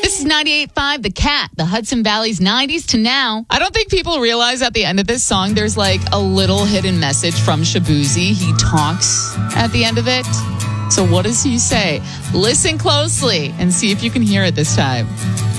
This is 98.5 The Cat, the Hudson Valley's 90s to now. I don't think people realize at the end of this song, there's like a little hidden message from Shaboozey. He talks at the end of it. So what does he say? Listen closely and see if you can hear it this time.